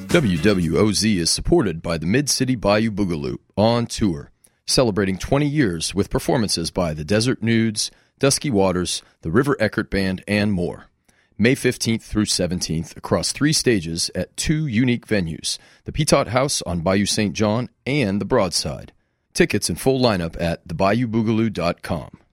WWOZ is supported by the Mid-City Bayou Boogaloo on tour, celebrating 20 years with performances by the Desert Nudes, Dusky Waters, the River Eckert Band, and more. May 15th through 17th across 3 stages at 2 unique venues, the Petot House on Bayou St. John and the Broadside. Tickets and full lineup at thebayouboogaloo.com.